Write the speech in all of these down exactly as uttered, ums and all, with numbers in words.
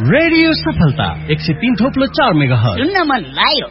Radio सफलता एक सय तीन थोप्लो चार मेगाहर्ज सुन्न मन लाग्यो।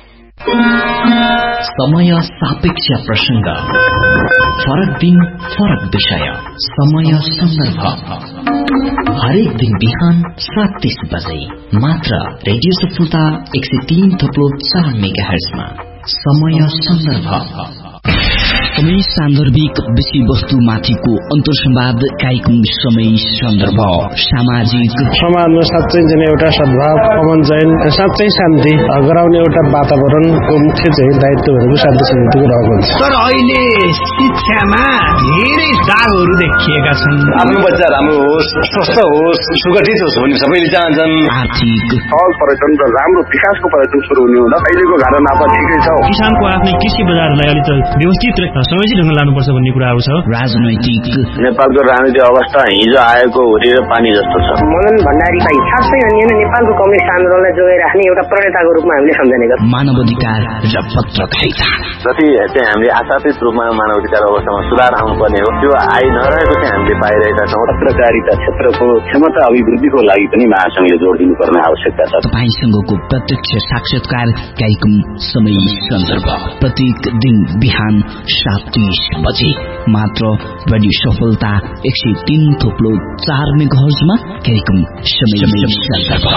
समय सापेक्ष प्रसंग, फरक दिन फरक विषय, समय सन्दर्भ। हरेक दिन बिहान सात तीस बजे मात्र रेडियो सफलता एक सय तीन थोप्लो चार मेगाहर्जमा समय सन्दर्भ। समय सान्दर्भिक विषय वस्तु माथिको अन्तर्संवाद कार्यक्रम समय सन्दर्भ। सामाजिक समाजमा साँच्चै चाहिँ एउटा सद्भाव, अमन चयन, साँच्चै शान्ति गराउने एउटा वातावरणको मुख्य चाहिँ दायित्व भनेको शान्ति समितिको रहेको हुन्छ। तर अहिले शिक्षामा धेरै दागहरू देखिएका छन्। आफ्नो बच्चा राम्रो होस्, स्वस्थ होस्, सुगठित होस् भन्ने सबैले चाहन्छन्। आर्थिक सहज पर्यटन र राम्रो विकासको पर्यटन सुरु हुने हुँदा अहिलेको घाटा नापा ठिकै छ। किसानको आफ्नै कृषि बजारलाई अलिक व्यवस्थित र समेची ढङ्गले लानुपर्छ भन्ने कुराहरू छ। राजनैतिक नेपालको राजनीतिक अवस्था हिजो आएको हुरी र पानी जस्तो छ। मदन भण्डारी भाइ साँच्चै अनि नेपालको कम्युनिस्ट आन्दोलनलाई जोगाइराख्ने एउटा प्रणेताको रूपमा हामीले सम्झने गर्छौँ। मानवाधिकार र पत्रकारिता जति चाहिँ हामीले आशातीत रूपमा मानवाधिकार अवस्थामा सुधार आउनुपर्ने हो त्यो आइ नरहेको चाहिँ हामीले पाइरहेका छौँ। पत्रकारिता क्षेत्रको क्षमता अभिवृद्धिको लागि पनि महासंघले जोड दिनुपर्ने आवश्यकता छ। तपाईसँगको प्रत्यक्ष साक्षात्कार कार्यक्रम समय सन्दर्भ प्रत्येक दिन बिहान सात तीस बजे मात्र रेडियो सफलता एक सय तीन थोप्लो चार मेगाहर्जमा कार्यक्रम समय सन्दर्भ।